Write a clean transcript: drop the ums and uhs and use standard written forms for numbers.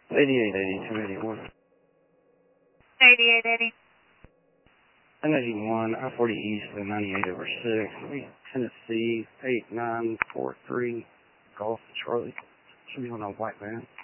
8880, 281. 8880. 1081, I-40 East, 98 over 6, Tennessee, 8943, Golf, Charlie. Should be on a white van.